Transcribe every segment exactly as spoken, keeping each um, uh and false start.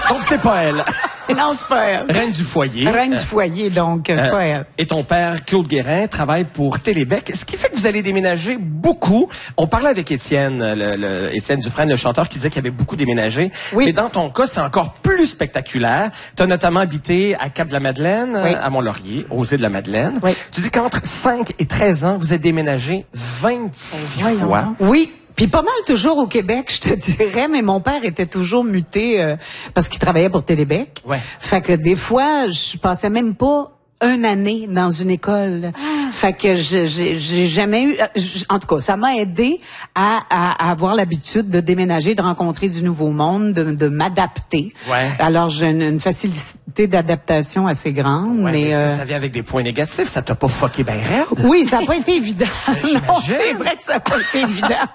Donc, c'est pas elle. Non, c'est pas elle. Reine du foyer. Reine euh, du foyer, donc, c'est euh, pas elle. Et ton père, Claude Guérin, travaille pour Télébec, ce qui fait que vous allez déménager beaucoup. On parlait avec Étienne, le, le, Étienne Dufresne, le chanteur, qui disait qu'il y avait beaucoup déménagé. Oui. Mais dans ton cas, c'est encore plus spectaculaire. Tu as notamment habité à Cap-de-la-Madeleine, oui. à Mont-Laurier, aux îles de la Madeleine. Oui. Tu dis qu'entre cinq et treize ans, vous êtes déménagé vingt-six Voyons. fois. Oui. Puis pas mal toujours au Québec, je te dirais, mais mon père était toujours muté euh, parce qu'il travaillait pour Télébec. Ouais. Fait que des fois, je passais même pas une année dans une école. Ah. Fait que je, j'ai, j'ai jamais eu... En tout cas, ça m'a aidé à, à, à avoir l'habitude de déménager, de rencontrer du nouveau monde, de, de m'adapter. Ouais. Alors, j'ai une, une facilité d'adaptation assez grande. Ouais, mais est-ce euh... que ça vient avec des points négatifs? Ça t'a pas fucké ben raide? Oui, ça n'a pas été évident. Non, c'est vrai que ça n'a pas été évident.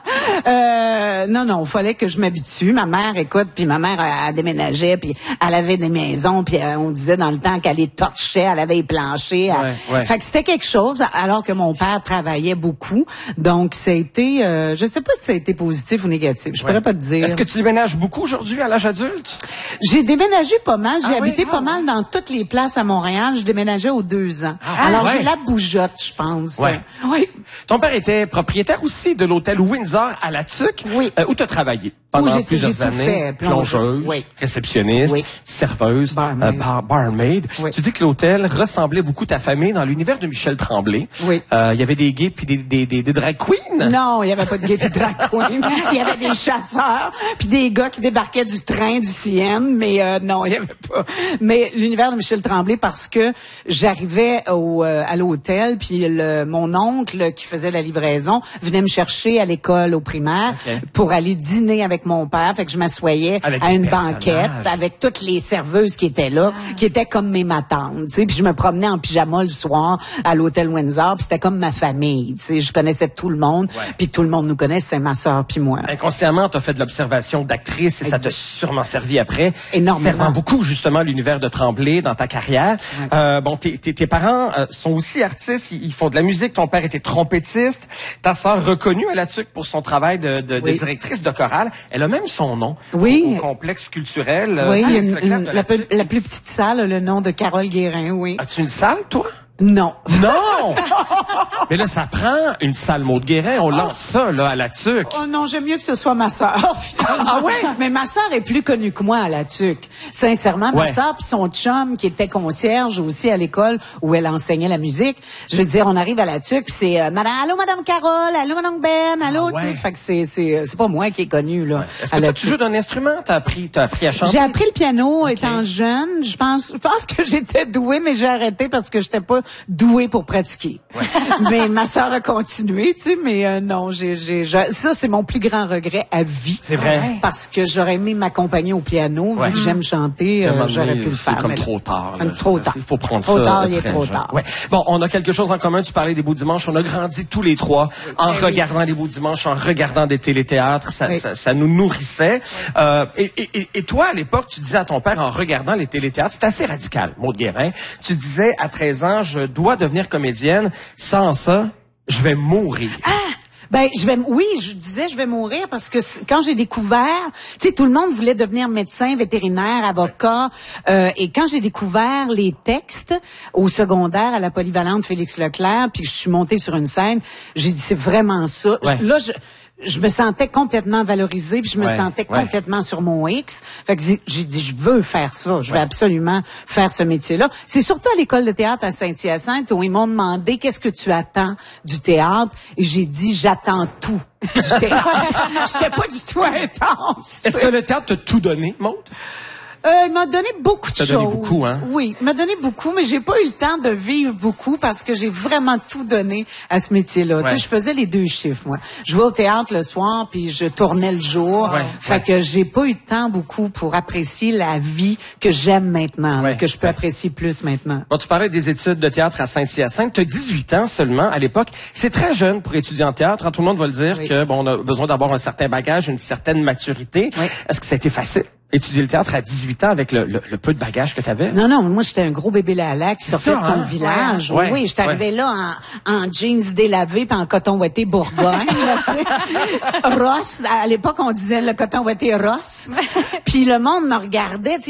Euh, non, non, il fallait que je m'habitue. Ma mère, écoute, puis ma mère, elle, elle déménageait, puis elle avait des maisons, puis euh, on disait dans le temps qu'elle les torchait, elle avait les planchers. Elle... Ouais, ouais. Fait que c'était quelque chose, alors que mon père travaillait beaucoup. Donc, ça a été, euh, je sais pas si ça a été positif ou négatif. Je ouais. pourrais pas te dire. Est-ce que tu déménages beaucoup aujourd'hui à l'âge adulte? J'ai déménagé pas mal. J'ai ah, habité oui? pas ah, mal dans toutes les places à Montréal. Je déménageais aux deux ans. Ah, alors, ouais. j'ai la bougeotte, je pense. Ouais. Oui. Ton père était propriétaire aussi de l'hôtel Windsor à La Tuque. Oui. Euh, où tu as travaillé pendant j'ai, plusieurs j'ai années. Tout fait, plongeuse, oui. réceptionniste, oui. serveuse, barmaid. Euh, bar, barmaid. Oui. Tu dis que l'hôtel ressemblait beaucoup à ta famille dans l'univers de Michel Tremblay. Oui. Il euh, y avait des gays puis des, des, des, des drag queens. Non, il y avait pas de gays puis de drag queens. Il y avait des chasseurs puis des gars qui débarquaient du train du C N, mais euh, non, il y avait pas. Mais l'univers de Michel Tremblay parce que j'arrivais au euh, à l'hôtel puis le, mon oncle qui faisait la livraison venait me chercher à l'école au primaire okay. pour aller dîner avec mon père. Fait que je m'assoyais avec à une banquette avec toutes les serveuses qui étaient là, ah. qui étaient comme mes matantes, tu sais, puis je me promenais en pyjama le soir à l'hôtel Windsor, puis c'était comme ma famille, tu sais, je connaissais tout le monde, ouais. puis tout le monde nous connaissait, ma sœur puis moi. Inconsciemment, tu as fait de l'observation d'actrice et exact. Ça t'a sûrement servi après. Énormément. Servant beaucoup justement l'univers de Tremblay dans ta carrière. Ouais. Euh, bon, tes, tes, tes parents euh, sont aussi artistes, ils, ils font de la musique, ton père était trompettiste, ta sœur reconnue à La Tuque pour son travail de, de, oui. de directrice de chorale, elle a même son nom oui. au, au complexe culturel. Oui, euh, une, une, la, la, la plus petite salle a le nom de Carole Guérin, oui. As-tu une salle, toi? Non. Non! Mais là, ça prend une salle Maud Guérin. On lance ça, là, à La Tuque. Oh non, j'aime mieux que ce soit ma sœur. Ah ouais? Mais ma sœur est plus connue que moi à La Tuque. Sincèrement, ouais. ma sœur puis son chum, qui était concierge aussi à l'école où elle enseignait la musique. Je veux dire, on arrive à La Tuque puis c'est euh, madame, allô, madame Carole, allô, madame Ben, allô, ah ouais. tu sais. Fait que c'est, c'est, c'est pas moi qui est connue, là. Ouais. Est-ce que tu joues d'un instrument? T'as appris, t'as appris à chanter? J'ai appris le piano okay. étant jeune. Je pense, je pense que j'étais douée, mais j'ai arrêté parce que j'étais pas douée pour pratiquer. Ouais. Mais ma sœur a continué, tu sais, mais euh, non, j'ai, j'ai, j'ai, ça c'est mon plus grand regret à vie. C'est vrai. Parce que j'aurais aimé m'accompagner au piano, ouais. vu que j'aime chanter, euh, j'aurais pu le faire. C'est comme trop tard. Là. Trop tard. Il faut prendre trop ça. Tard, il est trop jeune. tard. Ouais. Bon, on a quelque chose en commun. Tu parlais des Beaux Dimanches. On a grandi tous les trois oui. en oui. regardant les Beaux Dimanches, en regardant des téléthéâtres. Ça, oui. ça, ça nous nourrissait. Oui. Euh, et, et, et toi, à l'époque, tu disais à ton père en regardant les téléthéâtres, c'est assez radical, Maud Guérin. Tu disais à treize ans, je dois devenir comédienne. Sans ça, je vais mourir. Ah! Ben, je vais, oui, je disais, je vais mourir parce que quand j'ai découvert, tu sais, tout le monde voulait devenir médecin, vétérinaire, avocat, euh, et quand j'ai découvert les textes au secondaire à la polyvalente Félix Leclerc, puis je suis montée sur une scène, j'ai dit, c'est vraiment ça. Ouais. Là, je, je me sentais complètement valorisée, puis je me ouais, sentais ouais. complètement sur mon X. Fait que j'ai dit, je veux faire ça, je ouais. veux absolument faire ce métier-là. C'est surtout à l'école de théâtre à Saint-Hyacinthe où ils m'ont demandé qu'est-ce que tu attends du théâtre, et j'ai dit, j'attends tout du théâtre. J'étais pas du tout intense. Est-ce que le théâtre t'a tout donné, Maud? Euh, il m'a donné beaucoup de choses. Donné beaucoup, hein? Oui, il m'a donné beaucoup, mais j'ai pas eu le temps de vivre beaucoup parce que j'ai vraiment tout donné à ce métier-là. Ouais. Tu sais, je faisais les deux chiffres, moi. Je jouais au théâtre le soir, puis je tournais le jour. Ouais. Fait ouais. que j'ai pas eu de temps beaucoup pour apprécier la vie que j'aime maintenant, ouais. que je peux ouais. apprécier plus maintenant. Bon, tu parlais des études de théâtre à Saint-Hyacinthe. Tu as dix-huit ans seulement à l'époque. C'est très jeune pour étudier en théâtre. Hein, tout le monde va le dire oui. que bon, on a besoin d'avoir un certain bagage, une certaine maturité. Oui. Est-ce que ça a été facile? Étudier le théâtre à dix-huit ans avec le, le, le peu de bagages que tu avais? Non, non, moi, j'étais un gros bébé Lala qui sortait ça, de son hein? village. Ouais. Oui, oui, j'étais arrivée ouais. là en, en jeans délavés puis en coton ouaté Bourgogne. Là, tu sais. Ross, à l'époque, on disait le coton ouaté Ross. Puis le monde me regardait, tu sais,